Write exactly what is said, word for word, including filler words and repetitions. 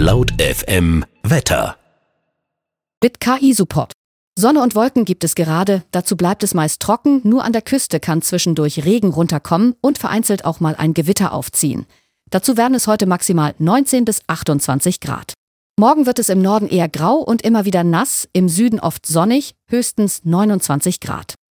Laut F M Wetter. Mit K I-Support. Sonne und Wolken gibt es gerade, dazu bleibt es meist trocken, nur an der Küste kann zwischendurch Regen runterkommen und vereinzelt auch mal ein Gewitter aufziehen. Dazu werden es heute maximal neunzehn bis achtundzwanzig Grad. Morgen wird es im Norden eher grau und immer wieder nass, im Süden oft sonnig, höchstens neunundzwanzig Grad.